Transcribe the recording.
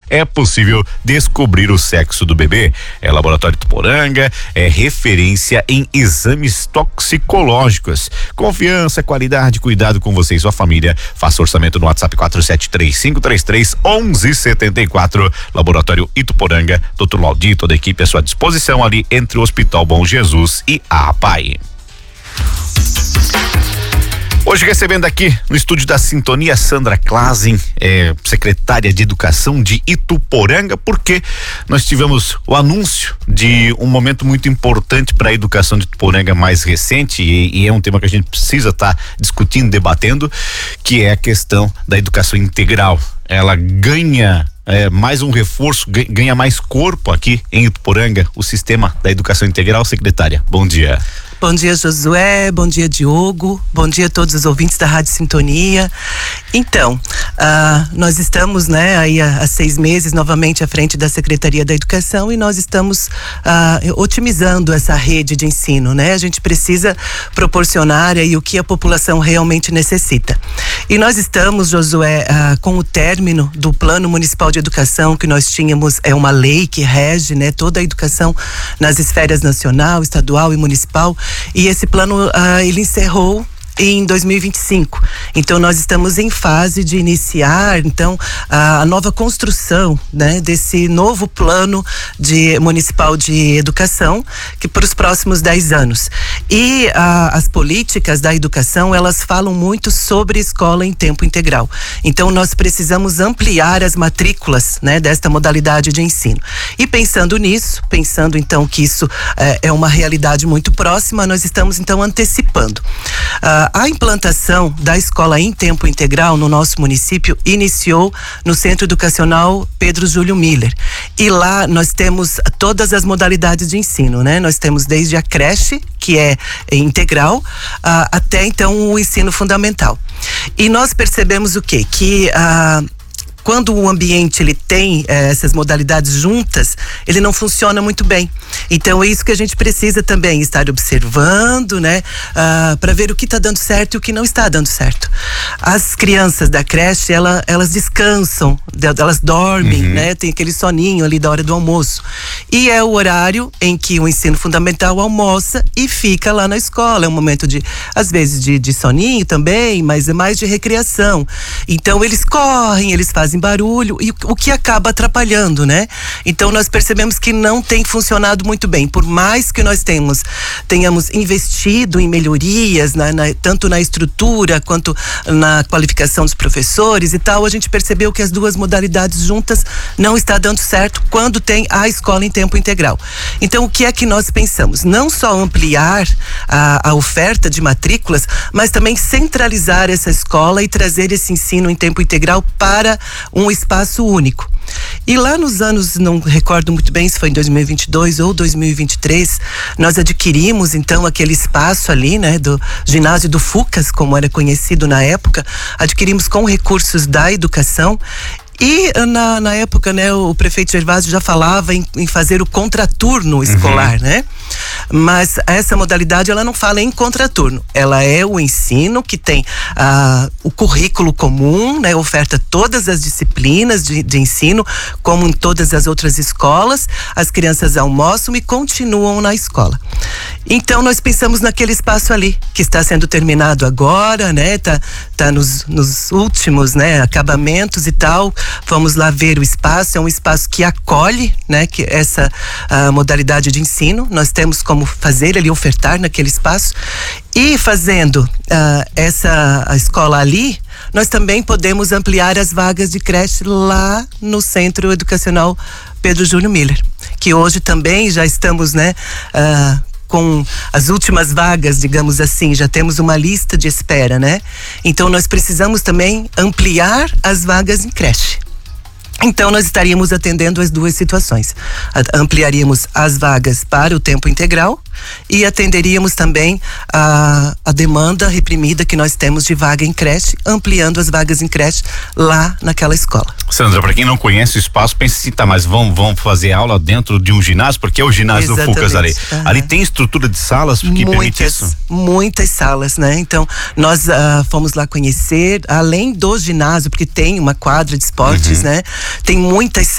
é possível descobrir o sexo do bebê. Laboratório Ituporanga é referência em exames toxicológicos. Confiança, qualidade, cuidado com você e sua família. Faça orçamento no WhatsApp 4735331174. Laboratório Ituporanga, Dr. Laudir, toda a equipe à sua disposição ali entre o Hospital Bom Jesus e a APAI. Hoje recebendo aqui no estúdio da Sintonia Sandra Klazen, secretária de Educação de Ituporanga, porque nós tivemos o anúncio de um momento muito importante para a educação de Ituporanga mais recente e é um tema que a gente precisa estar discutindo, debatendo, que é a questão da educação integral. Ela ganha mais um reforço, ganha mais corpo aqui em Ituporanga, o sistema da educação integral. Secretária, bom dia. Bom dia, Josué, bom dia, Diogo, bom dia a todos os ouvintes da Rádio Sintonia. Então, nós estamos, né, aí há 6 meses novamente à frente da Secretaria da Educação e nós estamos otimizando essa rede de ensino, né? A gente precisa proporcionar aí o que a população realmente necessita. E nós estamos, Josué, com o término do Plano Municipal de Educação que nós tínhamos, é uma lei que rege, né, toda a educação nas esferas nacional, estadual e municipal. E esse plano, ele encerrou em 2025. Então nós estamos em fase de iniciar então a nova construção, né, desse novo plano municipal de educação que para os próximos 10 anos. E as políticas da educação, elas falam muito sobre escola em tempo integral. Então nós precisamos ampliar as matrículas, né, desta modalidade de ensino. E pensando nisso, pensando então que isso é uma realidade muito próxima, nós estamos então antecipando. A implantação da escola em tempo integral no nosso município iniciou no Centro Educacional Pedro Júlio Miller. E lá nós temos todas as modalidades de ensino, né? Nós temos desde a creche, que é integral, até então o ensino fundamental. E nós percebemos o quê? Que quando o ambiente ele tem essas modalidades juntas, ele não funciona muito bem. Então é isso que a gente precisa também estar observando, né, para ver o que está dando certo e o que não está dando certo. As crianças da creche, elas descansam, elas dormem, né, tem aquele soninho ali da hora do almoço. E é o horário em que o ensino fundamental almoça e fica lá na escola. É um momento às vezes de soninho também, mas é mais de recreação. Então eles correm, eles fazem barulho e o que acaba atrapalhando, né? Então nós percebemos que não tem funcionado muito bem, por mais que nós tenhamos investido em melhorias, tanto na estrutura quanto na qualificação dos professores e tal, a gente percebeu que as duas modalidades juntas não está dando certo quando tem a escola em tempo integral. Então o que é que nós pensamos? Não só ampliar a oferta de matrículas, mas também centralizar essa escola e trazer esse ensino em tempo integral para um espaço único. E lá nos anos, não recordo muito bem se foi em 2022 ou 2023, nós adquirimos então aquele espaço ali, né, do ginásio do Fucas, como era conhecido na época, adquirimos com recursos da educação. E na época, né, o prefeito Gervásio já falava em fazer o contraturno escolar, né? Mas essa modalidade, ela não fala em contraturno. Ela é o ensino que tem o currículo comum, né? Oferta todas as disciplinas de ensino, como em todas as outras escolas. As crianças almoçam e continuam na escola. Então nós pensamos naquele espaço ali, que está sendo terminado agora, né? Tá nos últimos, né, acabamentos e tal. Vamos lá ver o espaço. É um espaço que acolhe, né, que essa modalidade de ensino. Nós temos como fazer ali, ofertar naquele espaço. E fazendo a escola ali, nós também podemos ampliar as vagas de creche lá no Centro Educacional Pedro Júlio Miller, que hoje também já estamos, né, com as últimas vagas, digamos assim, já temos uma lista de espera, né? Então nós precisamos também ampliar as vagas em creche. Então nós estaríamos atendendo as duas situações. Ampliaríamos as vagas para o tempo integral e atenderíamos também a demanda reprimida que nós temos de vaga em creche, ampliando as vagas em creche lá naquela escola. Sandra, para quem não conhece o espaço, pensa assim, tá, mas vamos fazer aula dentro de um ginásio, porque é o ginásio do Fucas ali. Uhum. Ali tem estrutura de salas que permite isso? Muitas salas, né? Então nós fomos lá conhecer, além do ginásio, porque tem uma quadra de esportes, né? Tem muitas